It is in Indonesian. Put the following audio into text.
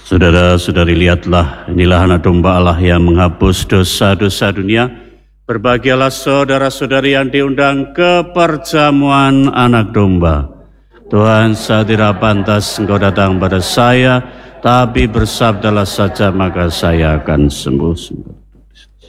Saudara-saudari, lihatlah, inilah anak domba Allah yang menghapus dosa-dosa dunia. Berbahagialah saudara-saudari yang diundang ke perjamuan anak domba. Tuhan, saya tidak pantas Engkau datang pada saya, tapi bersabdalah saja maka saya akan sembuh.